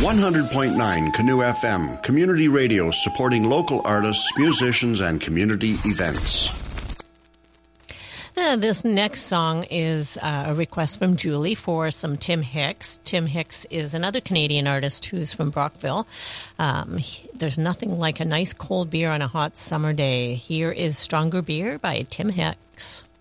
100.9 Canoe FM, community radio supporting local artists, musicians, and community events. This next song is a request from Julie for some Tim Hicks. Tim Hicks is another Canadian artist who's from Brockville. There's nothing like a nice cold beer on a hot summer day. Here is Stronger Beer by Tim Hicks.